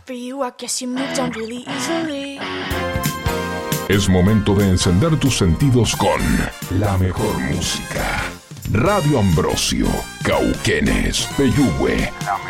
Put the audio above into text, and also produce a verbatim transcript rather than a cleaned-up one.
For you, I guess you moved on really easily. Es momento de encender tus sentidos con la mejor música. Radio Ambrosio, Cauquenes, Peyúgue.